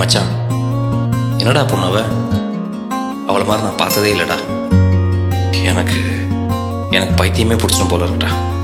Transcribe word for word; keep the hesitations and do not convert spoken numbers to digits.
மச்சான், என்னடா பொண்ணு அவ? அவளை மாதிரி நான் பார்த்ததே இல்லைடா. எனக்கு எனக்கு பைத்தியமே பிடிச்சிடும் போல இருக்கடா.